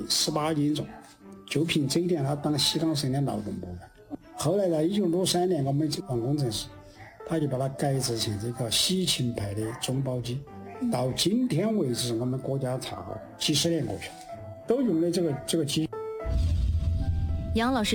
18斤重，就凭这一点，他当西岗省的劳动部干。后来在1963年，我们这办工程师，他就把它改制成这个喜庆牌的中保机。到今天为止，我们国家差几10年过去了，都用的这个机。 杨老师